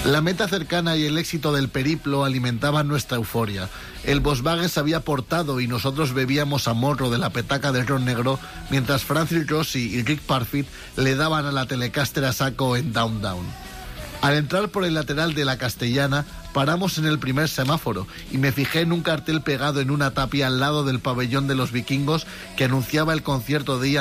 La meta cercana y el éxito del periplo alimentaban nuestra euforia. El Volkswagen se había portado y nosotros bebíamos a morro de la petaca del ron negro, mientras Francis Rossi y Rick Parfitt le daban a la Telecaster a saco en Down Down. Al entrar por el lateral de la Castellana, paramos en el primer semáforo y me fijé en un cartel pegado en una tapia al lado del pabellón de los vikingos que anunciaba el concierto de